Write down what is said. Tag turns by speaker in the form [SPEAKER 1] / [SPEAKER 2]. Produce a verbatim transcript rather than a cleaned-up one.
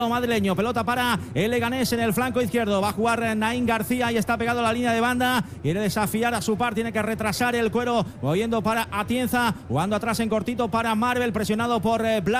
[SPEAKER 1] madrileño. Pelota para el Leganés en el flanco izquierdo. Va a jugar Naín García y está pegado a la línea de banda. Quiere desafiar a su par, tiene que retrasar el Cuero, moviendo para Atienza, jugando atrás en cortito para Marvel, presionado por Blas.